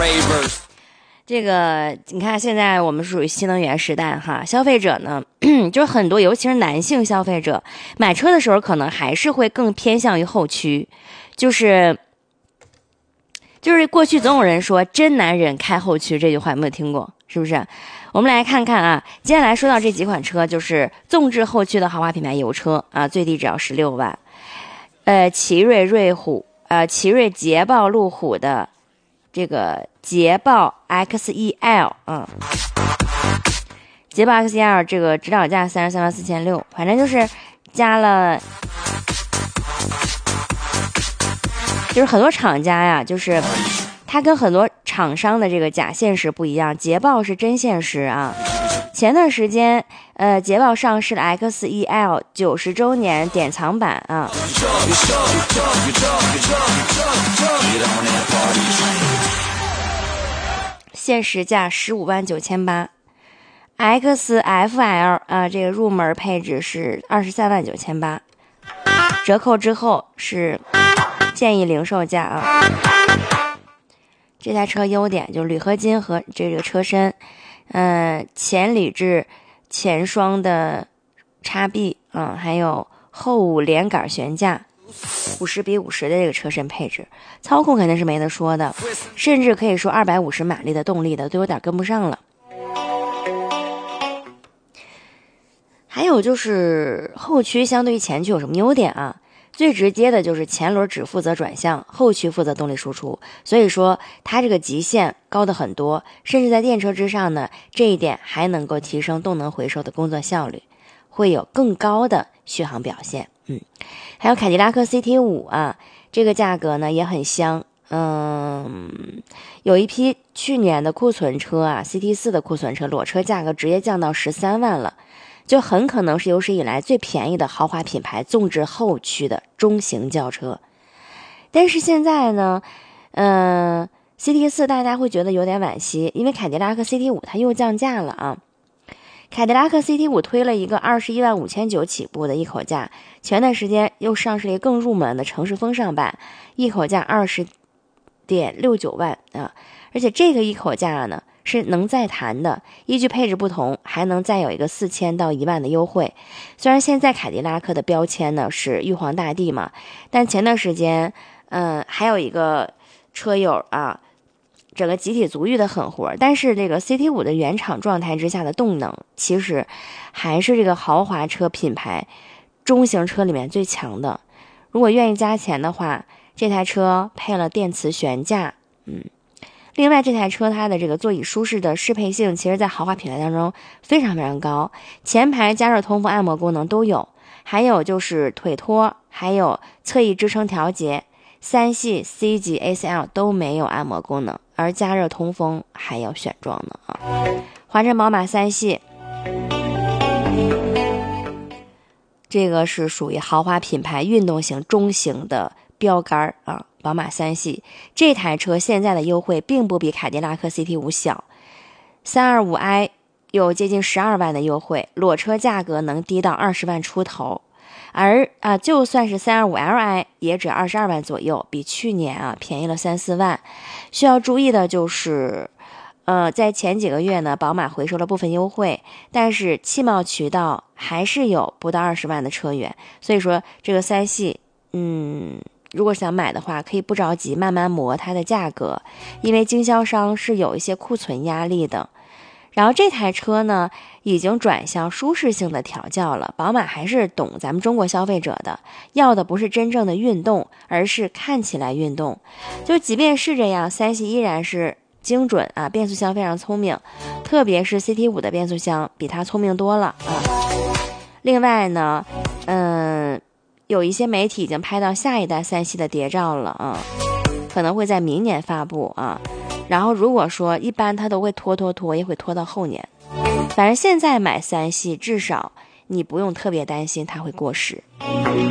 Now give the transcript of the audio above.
这个你看，现在我们属于新能源时代哈，消费者呢，就是很多，尤其是男性消费者，买车的时候可能还是会更偏向于后驱，就是过去总有人说真男人开后驱这句话，有没有听过？是不是？我们来看看啊，接下来说到这几款车，就是纵置后驱的豪华品牌油车啊，最低只要16万。奇瑞捷豹路虎的这个捷豹 XEL 捷豹 XEL 这个指导价334600，反正就是加了，就是很多厂家呀，就是它跟很多厂商的这个假限时不一样，捷豹是真限时啊。前段时间捷豹上市的 XEL 90周年典藏版啊，限时价159800。XFL 啊，这个入门配置是239800，折扣之后是建议零售价啊。这台车优点就是铝合金和这个车身，前铝制前双的叉臂还有后5连杆悬架，50:50的这个车身配置，操控肯定是没得说的，甚至可以说250马力的动力的都有点跟不上了。还有就是后驱相对于前驱有什么优点啊？最直接的就是前轮只负责转向，后驱负责动力输出，所以说它这个极限高的很多，甚至在电车之上呢，这一点还能够提升动能回收的工作效率，会有更高的续航表现。还有凯迪拉克 CT5 啊，这个价格呢也很香。有一批去年的库存车啊 ，CT4 的库存车裸车价格直接降到13万了。就很可能是有史以来最便宜的豪华品牌纵置后驱的中型轿车。但是现在呢CT4 大家会觉得有点惋惜，因为凯迪拉克 CT5 它又降价了啊。凯迪拉克 CT5 推了一个215900起步的一口价，前段时间又上市了一个更入门的城市风尚版，一口价20.69万啊。而且这个一口价呢是能再谈的，依据配置不同，还能再有一个4000到1万的优惠。虽然现在凯迪拉克的标签呢是玉皇大帝嘛，但前段时间，还有一个车友啊，整个集体足浴的狠活。但是这个 CT5 的原厂状态之下的动能，其实还是这个豪华车品牌中型车里面最强的。如果愿意加钱的话，这台车配了电磁悬架，另外这台车它的这个座椅舒适的适配性，其实在豪华品牌当中非常非常高，前排加热通风按摩功能都有，还有就是腿托，还有侧翼支撑调节，3系 C 级 ACL 都没有按摩功能，而加热通风还有选装的啊。华晨宝马3系这个是属于豪华品牌运动型中型的标杆啊，宝马3系这台车现在的优惠并不比凯迪拉克 CT5 小，325i 有接近12万的优惠，裸车价格能低到20万出头，而就算是 325li 也只22万左右，比去年便宜了3-4万。需要注意的就是在前几个月呢，宝马回收了部分优惠，但是汽贸渠道还是有不到20万的车源，所以说这个3系如果想买的话，可以不着急，慢慢磨它的价格，因为经销商是有一些库存压力的。然后这台车呢，已经转向舒适性的调教了。宝马还是懂咱们中国消费者的，要的不是真正的运动，而是看起来运动。就即便是这样，3系依然是精准啊，变速箱非常聪明，特别是 CT5 的变速箱比它聪明多了啊。另外呢，有一些媒体已经拍到下一代3系的谍照了啊，可能会在明年发布啊。然后如果说一般它都会拖，也会拖到后年。反正现在买3系，至少你不用特别担心它会过时。